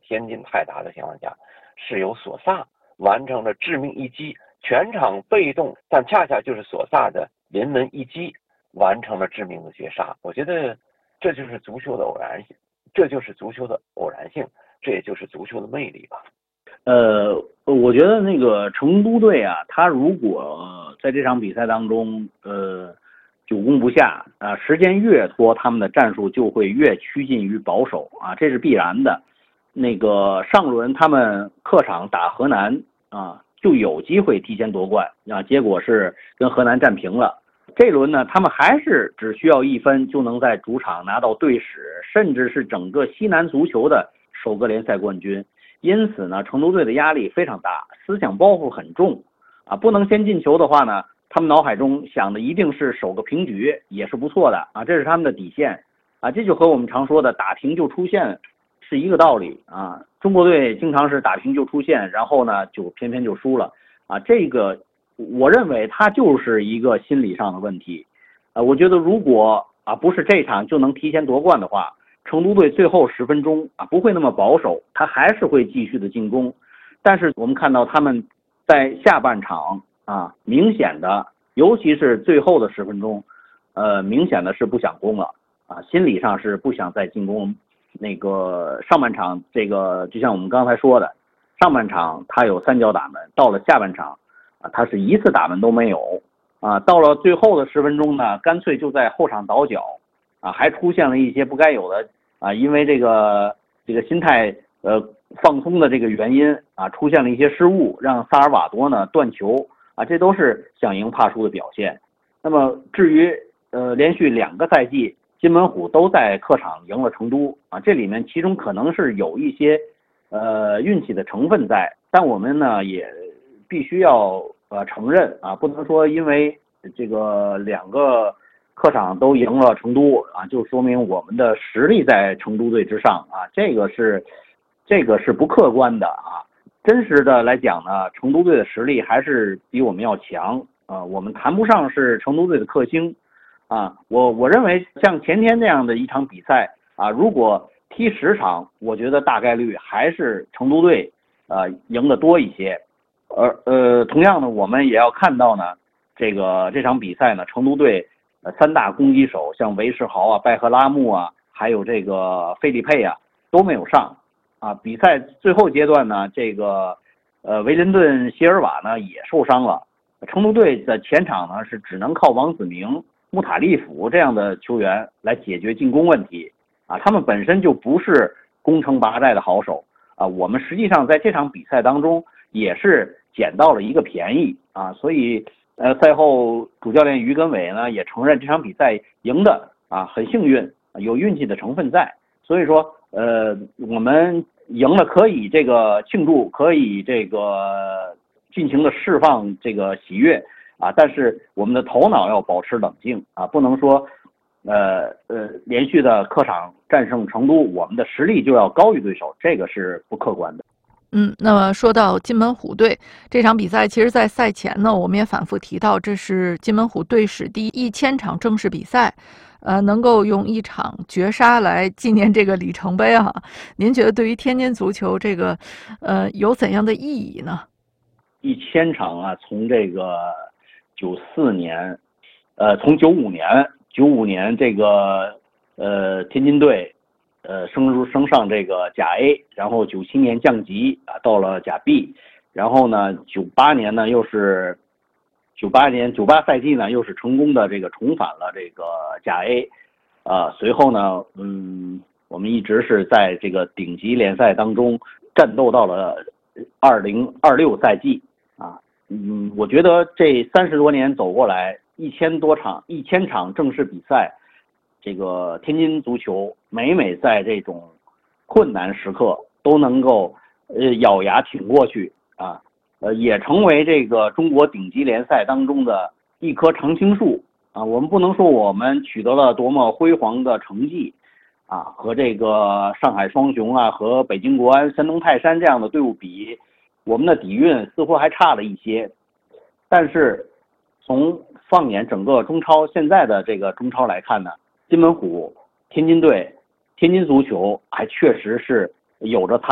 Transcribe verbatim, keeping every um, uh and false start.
天津泰达的情况下，是由索萨完成了致命一击，全场被动，但恰恰就是索萨的临门一击完成了致命的绝杀。我觉得这就是足球的偶然性，这就是足球的偶然性，这也就是足球的魅力吧。 呃，我觉得那个成都队啊，他如果在这场比赛当中，呃，久攻不下啊，时间越拖，他们的战术就会越趋近于保守啊，这是必然的。那个上轮他们客场打河南啊，就有机会提前夺冠啊，结果是跟河南战平了。这轮呢，他们还是只需要一分就能在主场拿到队史，甚至是整个西南足球的首个联赛冠军。因此呢，成都队的压力非常大，思想包袱很重啊！不能先进球的话呢，他们脑海中想的一定是守个平局，也是不错的啊，这是他们的底线啊！这就和我们常说的打平就出线是一个道理啊！中国队经常是打平就出线，然后呢就偏偏就输了啊！这个我认为它就是一个心理上的问题啊！我觉得如果啊不是这场就能提前夺冠的话，成都队最后十分钟啊不会那么保守，他还是会继续的进攻，但是我们看到他们在下半场啊明显的，尤其是最后的十分钟，呃明显的是不想攻了啊，心理上是不想再进攻。那个上半场这个就像我们刚才说的，上半场他有三脚打门，到了下半场啊他是一次打门都没有啊，到了最后的十分钟呢，干脆就在后场倒脚。啊，还出现了一些不该有的啊，因为这个这个心态呃放松的这个原因啊，出现了一些失误，让萨尔瓦多呢断球啊，这都是想赢怕输的表现。那么至于呃连续两个赛季金门虎都在客场赢了成都啊，这里面其中可能是有一些呃运气的成分在，但我们呢也必须要呃承认啊，不能说因为这个两个客场都赢了成都啊，就说明我们的实力在成都队之上啊，这个是这个是不客观的啊。真实的来讲呢，成都队的实力还是比我们要强啊，我们谈不上是成都队的克星啊。我我认为像前天这样的一场比赛啊，如果踢十场，我觉得大概率还是成都队呃赢得多一些。而呃，同样呢，我们也要看到呢，这个这场比赛呢，成都队呃，三大攻击手像韦世豪啊、拜赫拉木啊，还有这个费利佩啊都没有上啊。比赛最后阶段呢，这个呃维林顿席尔瓦呢也受伤了。成都队的前场呢是只能靠王子明、穆塔利甫这样的球员来解决进攻问题啊。他们本身就不是攻城拔寨的好手啊。我们实际上在这场比赛当中也是捡到了一个便宜啊，所以。呃，赛后主教练于根伟呢也承认这场比赛赢的啊很幸运，有运气的成分在，所以说呃我们赢了可以这个庆祝，可以这个尽情的释放这个喜悦啊，但是我们的头脑要保持冷静啊，不能说呃呃连续的客场战胜成都，我们的实力就要高于对手，这个是不客观的。 嗯，那么说到金门虎队这场比赛，其实在赛前呢，我们也反复提到，这是金门虎队史第一千场正式比赛，呃，能够用一场绝杀来纪念这个里程碑啊。您觉得对于天津足球这个，呃，有怎样的意义呢？ 一千场啊，从这个九四年，呃，从九五年，九五年这个呃天津队。呃，升入升上这个甲 A， 然后九七年降级啊，到了甲 B， 然后呢，九八年呢又是九八年九八赛季呢又是成功的这个重返了这个甲 A， 啊，随后呢，嗯，我们一直是在这个顶级联赛当中战斗到了二零二六赛季啊，嗯，我觉得这三十多年走过来，一千多场一千场正式比赛。这个天津足球每每在这种困难时刻都能够呃咬牙挺过去啊，呃也成为这个中国顶级联赛当中的一棵常青树啊。我们不能说我们取得了多么辉煌的成绩啊，和这个上海双雄啊和北京国安、山东泰山这样的队伍比，我们的底蕴似乎还差了一些。但是从放眼整个中超现在的这个中超来看呢，金门虎、天津队、天津足球还确实是有着它